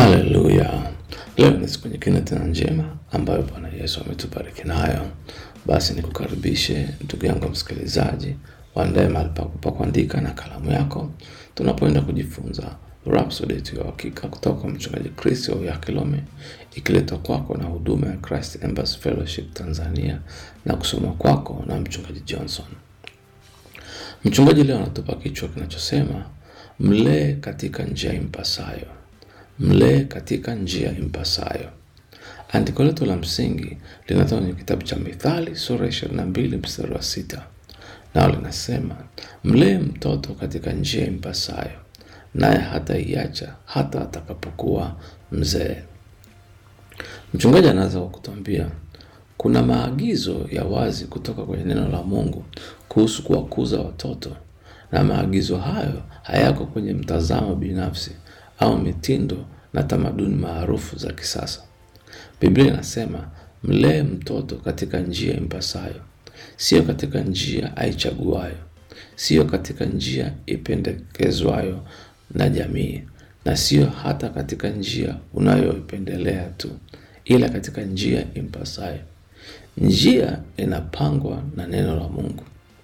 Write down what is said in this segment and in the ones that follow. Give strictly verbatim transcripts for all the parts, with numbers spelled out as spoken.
Haleluya. Leo ni siku nyingine tena njema ambayo Bwana Yesu ametubariki nayo. Basi nikukaribishe ndugu yangu msikilizaji, waandae mahali pako pa kuandika na kalamu yako. Tunapoenda kujifunza Rhapsody yetu ya hakika kutoka kwa mchungaji Chris Oyakilome, ikiletwa kwako na huduma ya Christ Embassy Fellowship Tanzania na kusoma kwako na mchungaji Johnson. Mchungaji leo anatupa kichwa kinachosema mlee katika njia impasayo. Mlee katika njia impasayo. Andiko letu la msingi linatoka kwenye kitabu cha Mithali sura ishirini na mbili mstari wa sita. Nao linasema, mlee mtoto katika njia impasayo, naye hataiacha hata atakapokuwa mzee. Mchungaji anaanza kwa kutuambia kuna maagizo ya wazi kutoka kwenye neno la Mungu kuhusu kuwakuza watoto, na maagizo hayo hayako kwenye mtazamo binafsi au mitindo na tamaduni maarufu za kisasa. Biblia inasema mlee mtoto katika njia impasayo, sio katika njia aichaguayo, sio katika njia ipendekezwayo na jamii, na sio hata katika njia unayoipendelea tu, ila katika njia impasayo. Njia inapangwa na neno la Mungu.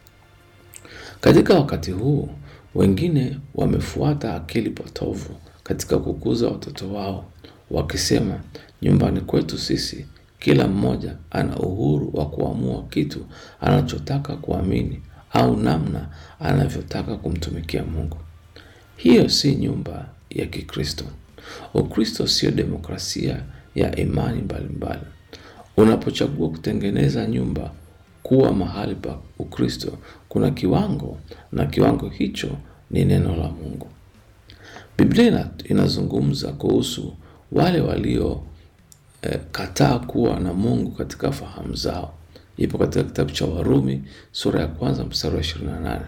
Katika wakati huu, wengine wamefuata akili potovu katika kukuza watoto wao, wakisema nyumbani kwetu sisi kila mmoja ana uhuru wa kuamua kitu anachotaka kuamini au namna anavyotaka kumtumikia Mungu. Hiyo si nyumba ya Kikristo. Ukristo sio demokrasia ya imani mbalimbali. Unapochagua kutengeneza nyumba kuwa mahali pa Ukristo, kuna kiwango, na kiwango hicho ni neno la Mungu. Biblia inazungumza kuhusu wale walio eh, kataa kuwa na Mungu katika fahamu zao. Ipo katika kitabu cha Warumi sura ya kwanza mstari wa ishirini na nane.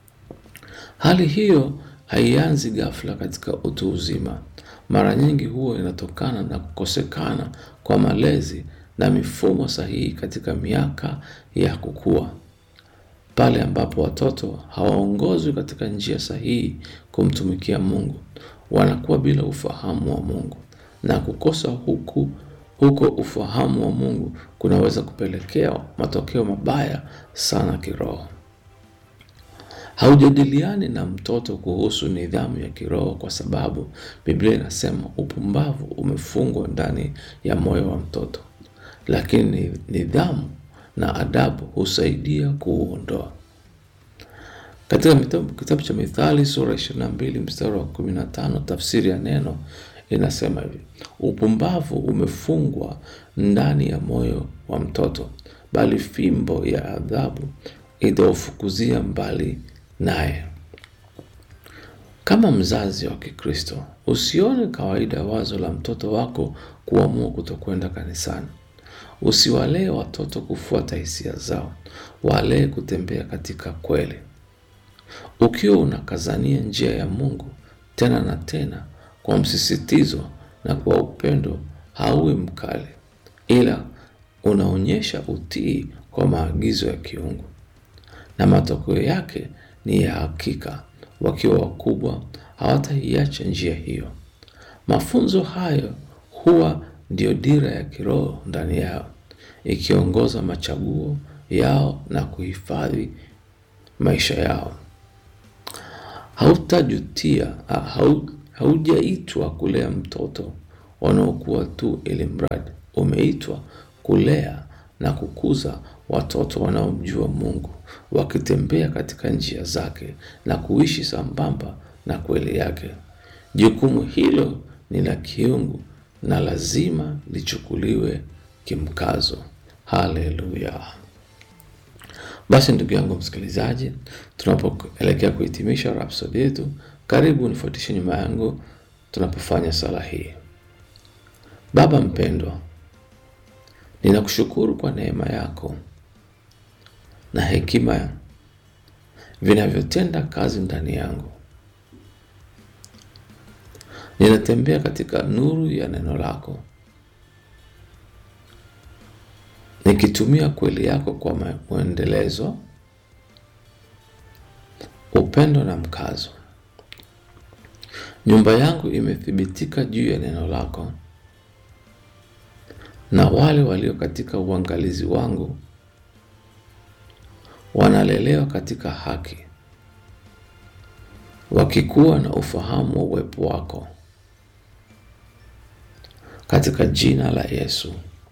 Hali hiyo haianzi ghafla katika utu uzima. Mara nyingi huwa inatokana na kukosekana kwa malezi na mifumo sahihi katika miaka ya kukua. Pale ambapo watoto hawaongozwi katika njia sahihi kumtumikia Mungu, wanakuwa bila ufahamu wa Mungu, na kukosa huku huko ufahamu wa Mungu kunaweza kupelekea matokeo mabaya sana kiroho. Haujadiliani na mtoto kuhusu nidhamu ya kiroho kwa sababu Biblia inasema upumbavu umefungwa ndani ya moyo wa mtoto, lakini nidhamu na adabu husaidia kuuondoa. Katika kitabu cha Mithali sura ishirini na mbili mstari wa kumi na tano, tafsiri ya neno inasema hivi: upumbavu umefungwa ndani ya moyo wa mtoto, bali fimbo ya adhabu itaufukuzia mbali naye. Kama mzazi wa Kikristo, usione kawaida wazo la mtoto wako kuamua kutokwenda kanisani. Usiwalee watoto kufuata hisia zao, walee kutembea katika kweli. Ukiwa unakazania njia ya Mungu tena na tena kwa msisitizo na kwa upendo, hauwi mkali, ila unaonyesha utii kwa maagizo ya kiungu, na matokeo yake ni ya hakika. Wakiwa wakubwa hawataiacha njia hiyo. Mafunzo hayo huwa ndio dira ya kiroho ndani yao, ikiongoza machaguo yao na kuhifadhi maisha yao. Hautajutia, haujaitwa kulea mtoto wanaokuwa tu ili mradi. Umeitwa kulea na kukuza watoto wanaomjua Mungu, wakitembea katika njia zake na kuishi sambamba na kweli yake. Jukumu hilo ni la kiungu na lazima lichukuliwe kimkazo. Haleluya. Basi ndugu yangu msikilizaji, tunapoelekea kuhitimisha Rhapsody yetu, karibu nifuatishe nyuma yangu tunapofanya sala hii. Baba mpendwa, ninakushukuru kwa neema yako na hekima vinavyotenda kazi ndani yangu. Ninatembea katika nuru ya neno lako, nikitumia kweli yako kwa mwendelezo, upendo na mkazo. Nyumba yangu imethibitika juu ya neno lako, na wale walio katika uangalizi wangu wanalelewa katika haki, wakikuwa na ufahamu wa uwepo wako, katika jina la Yesu.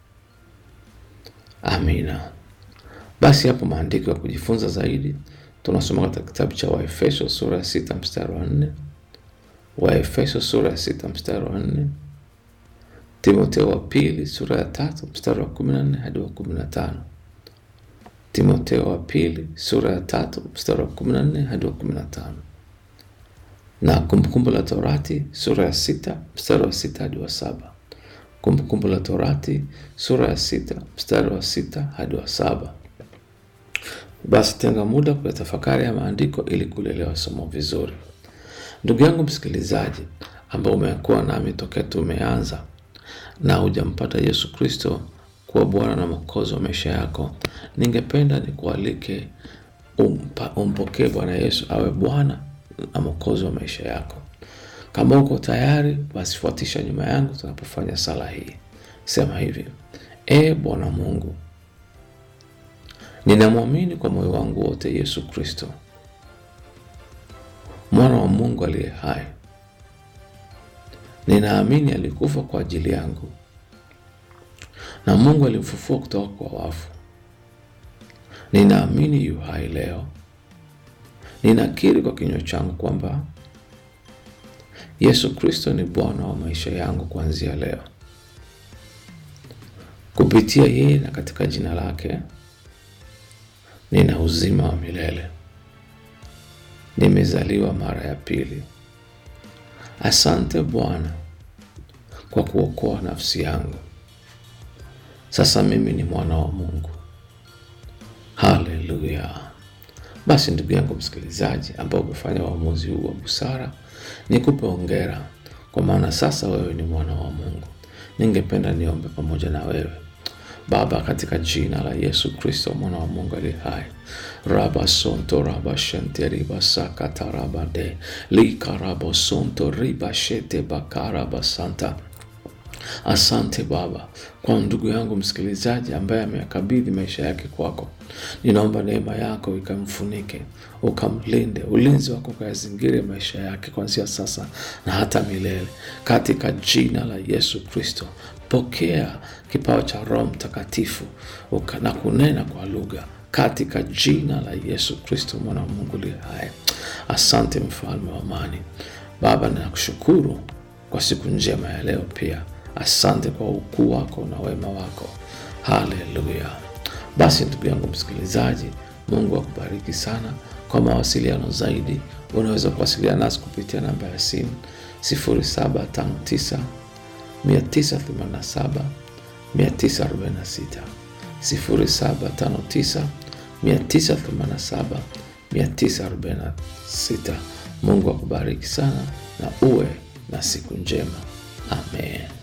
Amina. Basi hapo maandiko ya kujifunza zaidi tunasoma katika kitabu cha Waefeso sura ya sita mstari wa nne, Waefeso sura ya sita mstari wa nne, Timotheo wa pili sura ya tatu mstari wa kumi na nne hadi wa kumi na tano, Timotheo wa pili sura ya tatu mstari wa kumi na nne hadi wa kumi na tano, na Kumbukumbu la Torati sura ya sita mstari wa sita hadi wa saba, Kumbukumbu la Torati sura ya sita mstari wa sita hadi wa saba. Basi tenga muda kwa tafakari ya maandiko ili kuelewa somo vizuri. Ndugu yangu msikilizaji, ambao umekuwa nami tokea tumeanza na hujampata Yesu Kristo kuwa Bwana na Mwokozi wa maisha yako, ningependa nikualike umpa, umpokee Bwana Yesu awe Bwana na Mwokozi wa maisha yako. Kama uko tayari, basi fuatisha nyuma yangu tunapofanya sala hii. Sema hivi: E Bwana Mungu, ninamwamini kwa moyo wangu wote Yesu Kristo, mwana wa Mungu aliye hai. Ninaamini alikufa kwa ajili yangu na Mungu alimfufua kutoka kwa wafu. Ninaamini yu hai leo. Ninakiri kwa kinywa changu kwamba Yesu Kristo ni Bwana wa maisha yangu kuanzia leo. Kupitia yeye na katika jina lake nina uzima wa milele. Nimezaliwa mara ya pili. Asante Bwana kwa kuokoa nafsi yangu. Sasa mimi ni mwana wa Mungu. Haleluya. Basi ndugu yangu msikilizaji, ambao umefanya uamuzi huu wa busara, nikupe hongera, kwa maana sasa wewe ni mwana wa Mungu. Ningependa niombe pamoja na wewe. Baba, katika jina la Yesu Kristo mwana wa Mungu aliye hai, Raba sonto raba shente riba sakata raba de lika rabo sonto riba shete bakara basanta. Asante Baba kwa ndugu yangu msikilizaji ambaye ameyakabidhi maisha yake kwako. Ninaomba neema yako ikamfunike, ukamlinde, ulinzi wako ukayazingire maisha yake kuanzia sasa na hata milele, katika jina la Yesu Kristo. Pokea kipawa cha Roho Mtakatifu na kunena kwa lugha katika jina la Yesu Kristo mwana wa Mungu aliye hai. Asante mfalme wa amani. Baba, ninakushukuru kwa siku njema ya leo pia. Asante kwa ukuu wako na wema wako. Haleluya. Basi ndugu yangu msikilizaji, Mungu akubariki sana. Kwa mawasiliano zaidi, unaweza kuwasiliana nasi kupitia namba ya simu sifuri saba tano tisa tisa themanini na saba tisa arobaini na sita, sifuri saba tano tisa tisa themanini na saba tisa arobaini na sita. Mungu akubariki sana na uwe na siku njema. Amen.